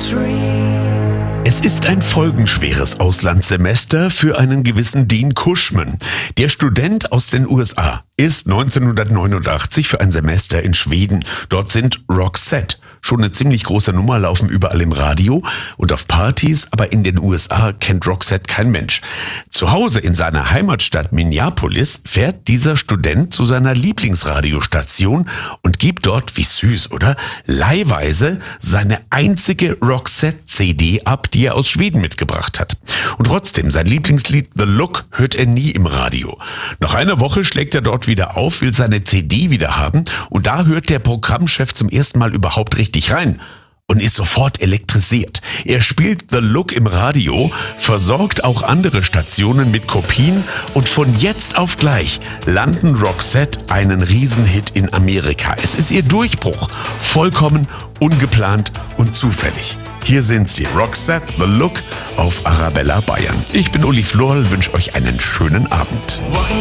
Es ist ein folgenschweres Auslandssemester für einen gewissen Dean Cushman. Der Student aus den USA ist 1989 für ein Semester in Schweden. Dort sind Roxette schon eine ziemlich große Nummer, laufen überall im Radio und auf Partys, aber in den USA kennt Roxette kein Mensch. Zu Hause in seiner Heimatstadt Minneapolis fährt dieser Student zu seiner Lieblingsradiostation und gibt dort, wie süß, oder? Leihweise seine einzige Roxette-CD ab, die er aus Schweden mitgebracht hat. Und trotzdem, sein Lieblingslied The Look hört er nie im Radio. Nach einer Woche schlägt er dort wieder auf, will seine CD wieder haben und da hört der Programmchef zum ersten Mal überhaupt richtig rein und ist sofort elektrisiert. Er spielt The Look im Radio, versorgt auch andere Stationen mit Kopien und von jetzt auf gleich landen Roxette einen Riesenhit in Amerika. Es ist ihr Durchbruch, vollkommen ungeplant und zufällig. Hier sind sie, Roxette, The Look auf Arabella Bayern. Ich bin Uli Florl, wünsche euch einen schönen Abend.